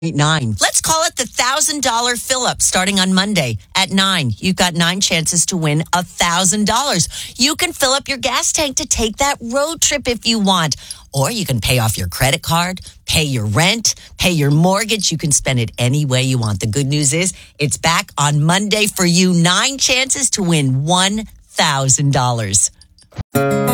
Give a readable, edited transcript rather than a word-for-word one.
9. Let's call it the $1,000 fill up starting on Monday at 9. You've got 9 chances to win $1,000. You can fill up your gas tank to take that road trip if you want. Or you can pay off your credit card, pay your rent, pay your mortgage. You can spend it any way you want. The good news is it's back on Monday for you. 9 chances to win $1,000.